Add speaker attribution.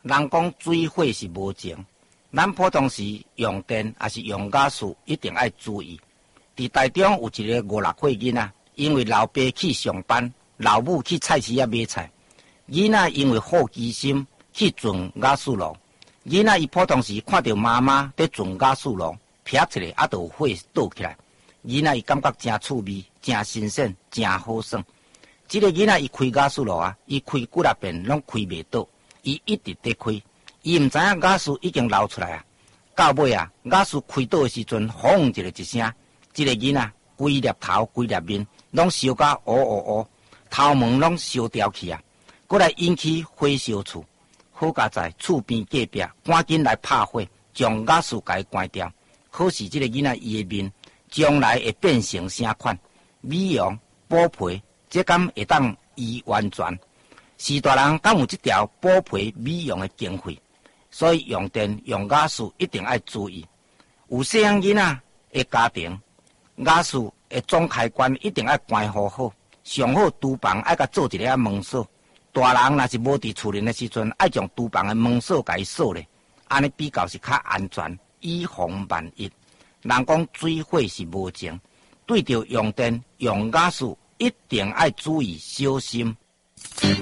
Speaker 1: 人讲水火是无情，咱普通时用电还是用瓦斯，一定要注意。伫台中有一个5、6岁囡仔，因为老爸去上班，老母去菜市仔买菜，囡仔因为好奇心去钻瓦斯炉。囡仔伊普通时看到妈妈在钻瓦斯炉，撇一个就有火倒起来。囡仔伊感觉真趣味、真新鲜、真好耍。这个囡仔伊开瓦斯炉伊开几啊遍拢开袂倒，伊一直在开，伊唔知影瓦斯已经流出来到尾瓦斯开倒的时阵，轰一声，这个囡仔规粒头、规粒面拢烧甲乌乌乌，头毛拢烧掉去过来引起火烧厝。好佳在厝边隔壁赶紧来拍火，将瓦斯给关掉。可是这个囡仔伊的面将来会变成啥款？美容、补皮，这敢会当医完全？是大人敢有这条补皮美容的经费？所以用电用瓦斯一定要注意。有细汉囡仔的家庭，瓦斯的总开关一定要关好好，上好厨房要甲做一个门锁。大人若是无伫厝里的时阵，爱将厨房的门锁甲伊锁咧，安尼比较是较安全，以防万一。人讲水火是无情，对着用电用瓦斯一定要注意小心。